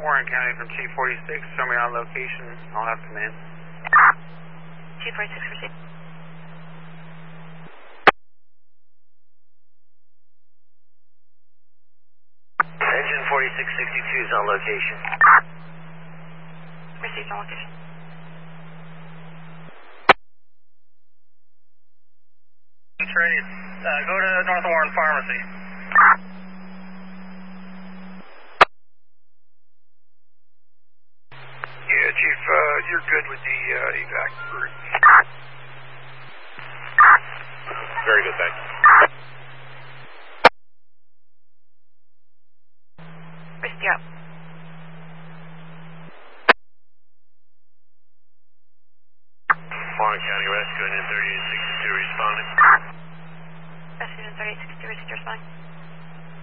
Warren County from Chief 46. Show me on location. I'll have command. Chief 46, proceed. Engine 4662 is on location. Received on location. Ready. Go to North Warren Pharmacy. Yeah, Chief, you're good with the evac route. Very good, thanks. Received, you're up. Warren County Rescue and 3862 responding. Rescue 3862, received, responding.